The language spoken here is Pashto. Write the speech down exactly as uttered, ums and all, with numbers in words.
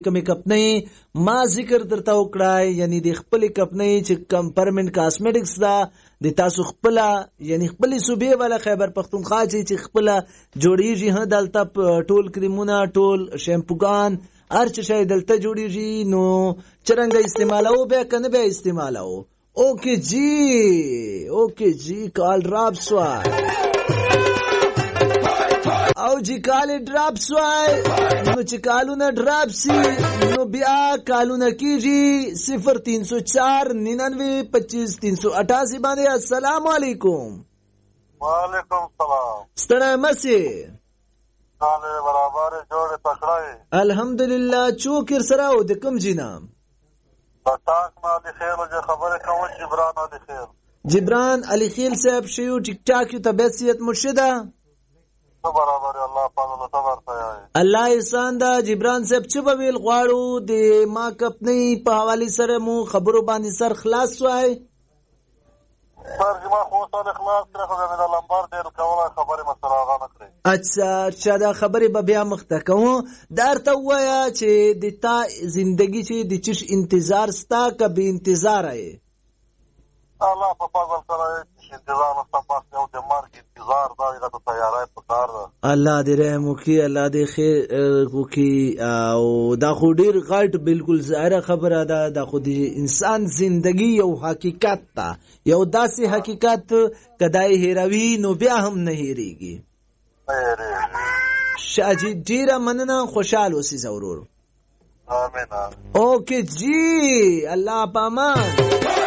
کمی کپنی ما ذکر درته وکړای، یعنی د خپل کپنی چې کم پرمنټ کاسمیټکس دا د تاسو خپل یعنی خپل صوبې والا خیبر پختونخوا چې خپل جوړیږي، ها دلته ټول کریمونه ټول شیمپوګان هر څه شی دلته جوړیږي، نو چرنګ استعمالو به کنه به استعمالو. اوکے جی اوکے جی کال ډراپ سوای او جی کال ډراپ سوای نو چې کالونه ډراپ سی نو بیا کالونه کیږي صفر تین سو چار ننانوے پچیس تین سو اٹھاسی باندې. السلام علیکم. وعلیکم السلام. ستړی مسی ساله برابر جوړ پکړای الحمدلله. چوکر سره او د کوم جینا تاک ما علی خیر او خبره کوم جبران علی خیر. جبران علی خیل صاحب شیو ټیک ټاک یو تبعیت مرشده برابر الله پاک تبار ته الله احسان دا. جبران صاحب چې به ویل غواړو د ما کپنی په حواله سره مو خبرو باندې سر خلاص وای. سر جما خو سره خلاص کړه خو مې د لمبار ډیر کوله خبره مسره غا نه کړې. اچھا چې دا خبره به بیا مخته کوم. درته وایا چې د تا زندگی چې د چش انتظار ستا کبي انتظار ای الله په فضل سره انتظار نستا پاس یو د مرګ انتظار دا یغه تیارای په کار ده. الله دې رحم وکي، الله دې خیر وکي. او دا خو ډیر غټ بالکل ظاهره خبره ده، دا خو د انسان زندگی یو حقیقت ده، یو داسې حقیقت کدای هیروي نو بیا هم نه هیریږي. شاجی ډیره مننه، خوشاله اوسئ ضرور. امين. اوکے جی الله پامان.